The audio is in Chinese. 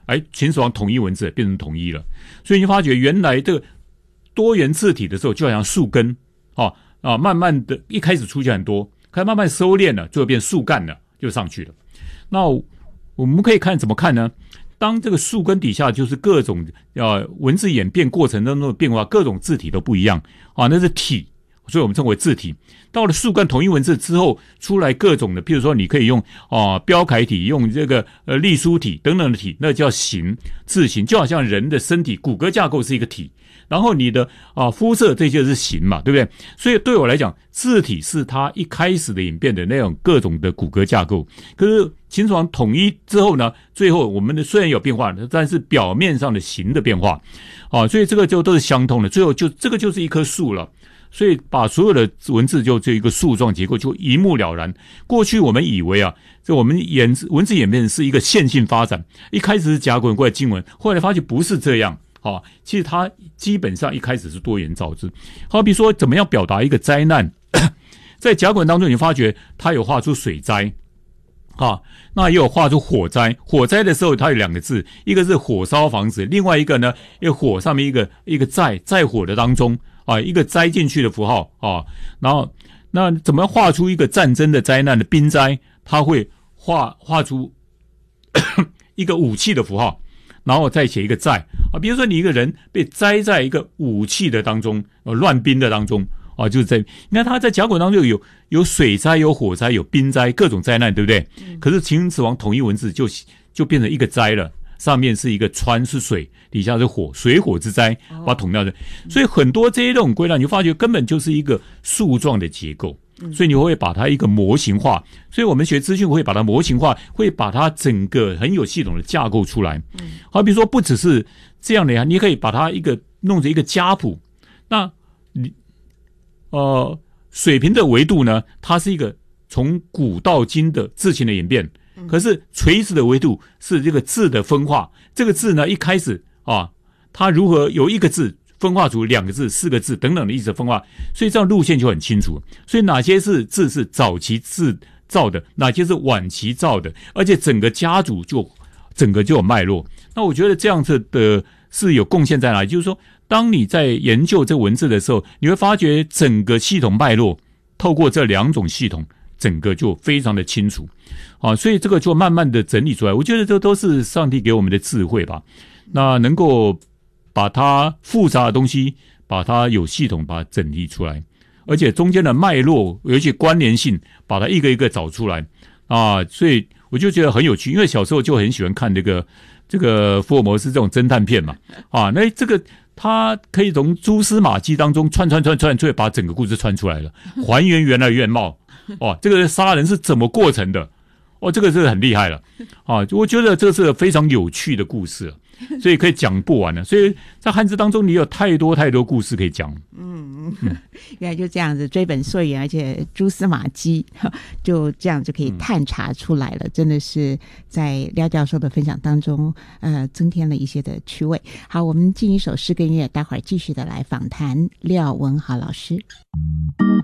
秦始皇统一文字变成统一了，所以你发觉原来这个多元字体的时候就好像树根慢慢的一开始出现很多，开始慢慢收敛了，最后变树干了，就上去了。那我们可以怎么看呢？当这个树根底下就是各种文字演变过程当中的变化，各种字体都不一样那是体，所以我们称为字体。到了树干统一文字之后，出来各种的，譬如说你可以用标楷体，用这个隶书体等等的体，那叫形，字形，就好像人的身体骨骼架构是一个体，然后你的肤色这些是形嘛，对不对？所以对我来讲，字体是它一开始的演变的那种各种的骨骼架构。可是秦始皇统一之后呢，最后我们的虽然有变化，但是表面上的形的变化所以这个就都是相通的，最后就这个就是一棵树了。所以把所有的文字就这一个树状结构就一目了然。过去我们以为这我们文字演变是一个线性发展，一开始是甲骨文过来金文，后来发现不是这样其实它基本上一开始是多元造字。好比说怎么样表达一个灾难在甲骨文当中你发觉它有画出水灾那也有画出火灾。火灾的时候它有两个字，一个是火烧房子，另外一个呢一个火上面一个在火的当中一个栽进去的符号然后那怎么画出一个战争的灾难的兵灾，它会画出一个武器的符号，然后再写一个在比如说你一个人被栽在一个武器的当中乱兵的当中就是在你看他在甲骨文当中有水灾，有火灾，有兵灾，各种灾难，对不对？可是秦始皇统一文字就变成一个灾了，上面是一个川是水，底下是火，水火之灾把它统掉的。所以很多这种归纳你就发觉根本就是一个树状的结构，所以你会把它一个模型化。所以我们学资讯会把它模型化，会把它整个很有系统的架构出来。好比说不只是这样的你可以把它弄成一个家谱。那水平的维度呢，它是一个从古到今的字形的演变。可是垂直的维度是这个字的分化，这个字呢一开始它如何由一个字分化出两个字、四个字等等的意思分化，所以这样路线就很清楚。所以哪些字是早期字造的，哪些是晚期造的，而且整个家族整个就有脉络。那我觉得这样子的是有贡献在哪里？就是说当你在研究这文字的时候，你会发觉整个系统脉络透过这两种系统整个就非常的清楚所以这个就慢慢的整理出来。我觉得这都是上帝给我们的智慧吧，那能够把它复杂的东西把它有系统把它整理出来，而且中间的脉络有一些关联性把它一个一个找出来所以我就觉得很有趣。因为小时候就很喜欢看这个福尔摩斯这种侦探片嘛那这个他可以从蛛丝马迹当中串出来，把整个故事串出来了，还原原来原貌这个杀人是怎么过程的这个是很厉害了我觉得这是非常有趣的故事所以可以讲不完了。所以在汉字当中你有太多故事可以讲原来就这样子追本溯源，而且蛛丝马迹就这样就可以探查出来了真的是在廖教授的分享当中增添了一些的趣味。好，我们进一首诗歌音乐，待会儿继续的来访谈廖文豪老师。